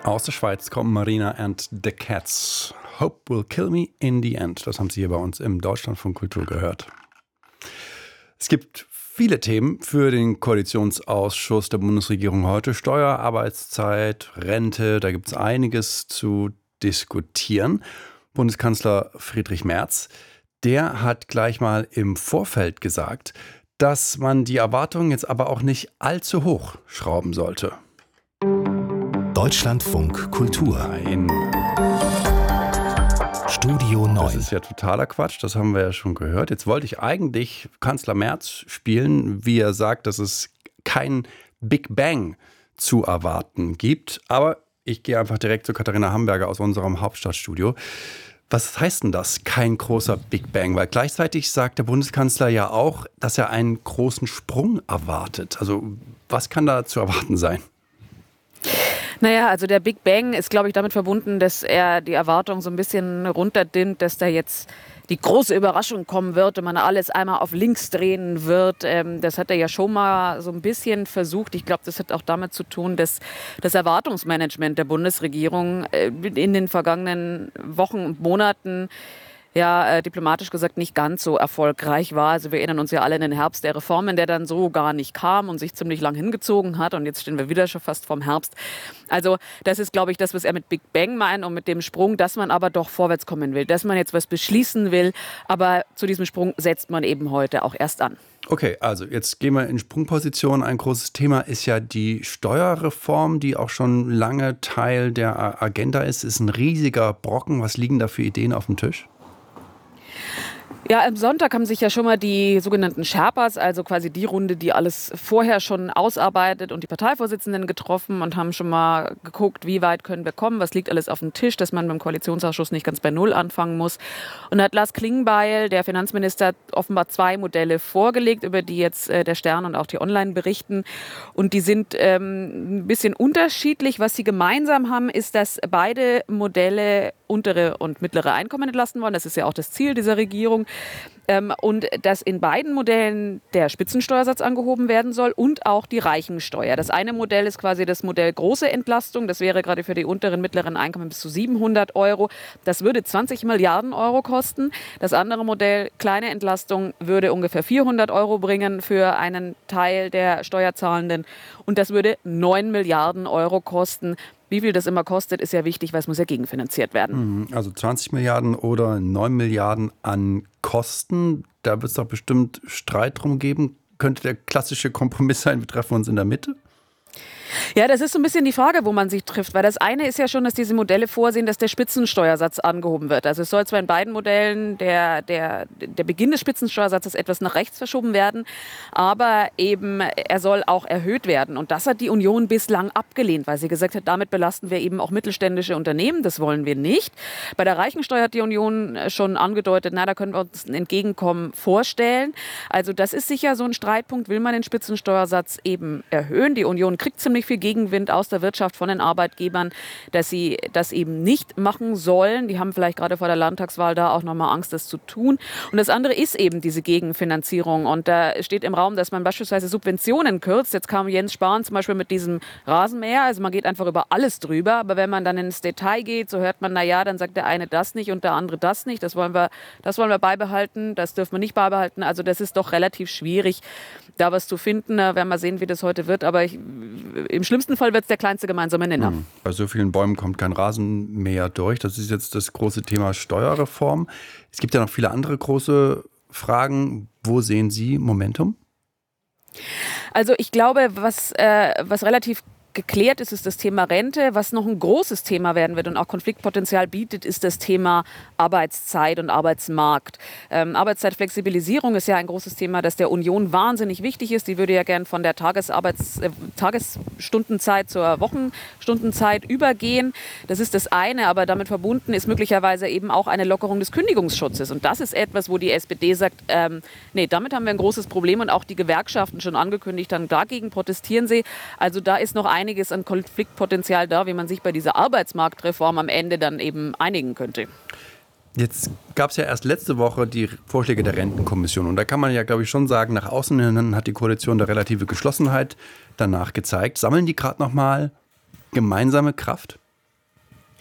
Aus der Schweiz kommen Marina and the Cats. Hope will kill me in the end. Das haben Sie hier bei uns im Deutschlandfunk Kultur gehört. Es gibt viele Themen für den Koalitionsausschuss der Bundesregierung heute. Steuer, Arbeitszeit, Rente, da gibt es einiges zu diskutieren. Bundeskanzler Friedrich Merz, der hat gleich mal im Vorfeld gesagt, dass man die Erwartungen jetzt aber auch nicht allzu hoch schrauben sollte. Deutschlandfunk Kultur. Nein. Studio 9. Das ist ja totaler Quatsch, das haben wir ja schon gehört. Jetzt wollte ich eigentlich Kanzler Merz spielen, wie er sagt, dass es kein Big Bang zu erwarten gibt. Aber ich gehe einfach direkt zu Katharina Hamburger aus unserem Hauptstadtstudio. Was heißt denn das, kein großer Big Bang? Weil gleichzeitig sagt der Bundeskanzler ja auch, dass er einen großen Sprung erwartet. Also was kann da zu erwarten sein? Naja, also der Big Bang ist, glaube ich, damit verbunden, dass er die Erwartung so ein bisschen runterdimmt, dass da jetzt die große Überraschung kommen wird und man alles einmal auf links drehen wird. Das hat er ja schon mal so ein bisschen versucht. Ich glaube, das hat auch damit zu tun, dass das Erwartungsmanagement der Bundesregierung in den vergangenen Wochen und Monaten diplomatisch gesagt nicht ganz so erfolgreich war. Also wir erinnern uns ja alle an den Herbst der Reformen, der dann so gar nicht kam und sich ziemlich lang hingezogen hat. Und jetzt stehen wir wieder schon fast vorm Herbst. Also das ist, glaube ich, das, was er mit Big Bang meint und mit dem Sprung, dass man aber doch vorwärts kommen will, dass man jetzt was beschließen will. Aber zu diesem Sprung setzt man eben heute auch erst an. Okay, also jetzt gehen wir in Sprungposition. Ein großes Thema ist ja die Steuerreform, die auch schon lange Teil der Agenda ist. Ist ein riesiger Brocken. Was liegen da für Ideen auf dem Tisch? Ja, am Sonntag haben sich ja schon mal die sogenannten Sherpas, also quasi die Runde, die alles vorher schon ausarbeitet, und die Parteivorsitzenden getroffen und haben schon mal geguckt, wie weit können wir kommen, was liegt alles auf dem Tisch, dass man beim Koalitionsausschuss nicht ganz bei Null anfangen muss. Und da hat Lars Klingbeil, der Finanzminister, offenbar 2 Modelle vorgelegt, über die jetzt der Stern und auch die Online berichten. Und die sind ein bisschen unterschiedlich. Was sie gemeinsam haben, ist, dass beide Modelle untere und mittlere Einkommen entlasten wollen. Das ist ja auch das Ziel dieser Regierung. Und dass in beiden Modellen der Spitzensteuersatz angehoben werden soll und auch die Reichensteuer. Das eine Modell ist quasi das Modell große Entlastung. Das wäre gerade für die unteren, mittleren Einkommen bis zu 700 Euro. Das würde 20 Milliarden Euro kosten. Das andere Modell, kleine Entlastung, würde ungefähr 400 Euro bringen für einen Teil der Steuerzahlenden. Und das würde 9 Milliarden Euro kosten. Wie viel das immer kostet, ist ja wichtig, weil es muss ja gegenfinanziert werden. Also 20 Milliarden oder 9 Milliarden an Kosten. Da wird es doch bestimmt Streit drum geben. Könnte der klassische Kompromiss sein, wir treffen uns in der Mitte? Ja, das ist so ein bisschen die Frage, wo man sich trifft. Weil das eine ist ja schon, dass diese Modelle vorsehen, dass der Spitzensteuersatz angehoben wird. Also es soll zwar in beiden Modellen der Beginn des Spitzensteuersatzes etwas nach rechts verschoben werden, aber eben er soll auch erhöht werden. Und das hat die Union bislang abgelehnt, weil sie gesagt hat, damit belasten wir eben auch mittelständische Unternehmen. Das wollen wir nicht. Bei der Reichensteuer hat die Union schon angedeutet, da können wir uns ein Entgegenkommen vorstellen. Also das ist sicher so ein Streitpunkt. Will man den Spitzensteuersatz eben erhöhen? Die Union kriegt ziemlich viel Gegenwind aus der Wirtschaft von den Arbeitgebern, dass sie das eben nicht machen sollen. Die haben vielleicht gerade vor der Landtagswahl da auch nochmal Angst, das zu tun. Und das andere ist eben diese Gegenfinanzierung. Und da steht im Raum, dass man beispielsweise Subventionen kürzt. Jetzt kam Jens Spahn zum Beispiel mit diesem Rasenmäher. Also man geht einfach über alles drüber. Aber wenn man dann ins Detail geht, so hört man, dann sagt der eine das nicht und der andere das nicht. Das wollen wir beibehalten, das dürfen wir nicht beibehalten. Also das ist doch relativ schwierig, da was zu finden. Da werden wir sehen, wie das heute wird. Aber im schlimmsten Fall wird es der kleinste gemeinsame Nenner. Bei so vielen Bäumen kommt kein Rasenmäher durch. Das ist jetzt das große Thema Steuerreform. Es gibt ja noch viele andere große Fragen. Wo sehen Sie Momentum? Also ich glaube, was relativ geklärt ist, ist das Thema Rente. Was noch ein großes Thema werden wird und auch Konfliktpotenzial bietet, ist das Thema Arbeitszeit und Arbeitsmarkt. Arbeitszeitflexibilisierung ist ja ein großes Thema, das der Union wahnsinnig wichtig ist. Die würde ja gern von der Tagesstundenzeit zur Wochenstundenzeit übergehen. Das ist das eine, aber damit verbunden ist möglicherweise eben auch eine Lockerung des Kündigungsschutzes. Und das ist etwas, wo die SPD sagt, damit haben wir ein großes Problem, und auch die Gewerkschaften schon angekündigt haben, dagegen protestieren sie. Also da ist noch einiges an Konfliktpotenzial da, wie man sich bei dieser Arbeitsmarktreform am Ende dann eben einigen könnte. Jetzt gab es ja erst letzte Woche die Vorschläge der Rentenkommission. Und da kann man ja, glaube ich, schon sagen, nach außen hin hat die Koalition da relative Geschlossenheit danach gezeigt. Sammeln die gerade noch mal gemeinsame Kraft?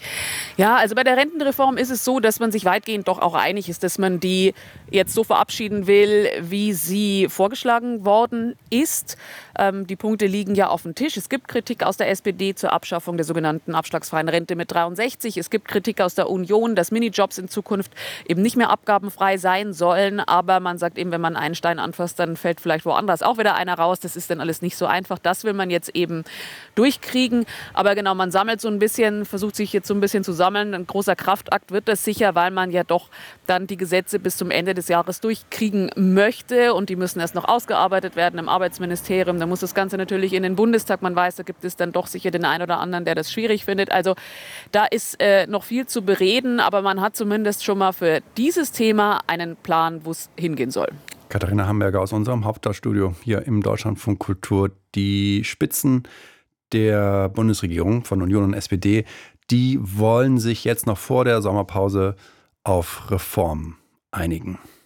Ja, also bei der Rentenreform ist es so, dass man sich weitgehend doch auch einig ist, dass man die jetzt so verabschieden will, wie sie vorgeschlagen worden ist. Die Punkte liegen ja auf dem Tisch. Es gibt Kritik aus der SPD zur Abschaffung der sogenannten abschlagsfreien Rente mit 63. Es gibt Kritik aus der Union, dass Minijobs in Zukunft eben nicht mehr abgabenfrei sein sollen. Aber man sagt eben, wenn man einen Stein anfasst, dann fällt vielleicht woanders auch wieder einer raus. Das ist dann alles nicht so einfach. Das will man jetzt eben durchkriegen. Aber genau, man sammelt so ein bisschen, versucht sich jetzt so ein bisschen zu sammeln. Ein großer Kraftakt wird das sicher, weil man ja doch dann die Gesetze bis zum Ende des Jahres durchkriegen möchte. Und die müssen erst noch ausgearbeitet werden im Arbeitsministerium. Da muss das Ganze natürlich in den Bundestag. Man weiß, da gibt es dann doch sicher den einen oder anderen, der das schwierig findet. Also da ist noch viel zu bereden. Aber man hat zumindest schon mal für dieses Thema einen Plan, wo es hingehen soll. Katharina Hamburger aus unserem Hauptstadtstudio hier im Deutschlandfunk Kultur. Die Spitzen der Bundesregierung von Union und SPD, die wollen sich jetzt noch vor der Sommerpause auf Reformen einigen.